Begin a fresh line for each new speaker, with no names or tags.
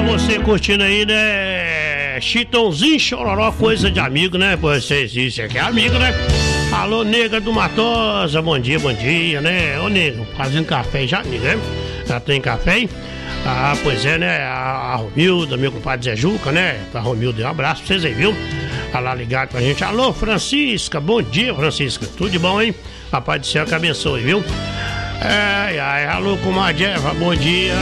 você curtindo aí, né? Chitãozinho, Chororó, coisa de amigo, né? Vocês dizem que é amigo, né? Alô, nega do Matosa, bom dia, né? Ô, nego, fazendo café já, amigo, né? Já tem café, hein? Ah, pois é, né? A Romilda, meu compadre Zé Juca, né? Pra Romilda, um abraço pra vocês aí, viu? Tá lá ligado com a gente. Alô, Francisca, bom dia, Francisca. Tudo de bom, hein? Papai do céu que abençoe, viu? Alô, comadre Eva, bom dia.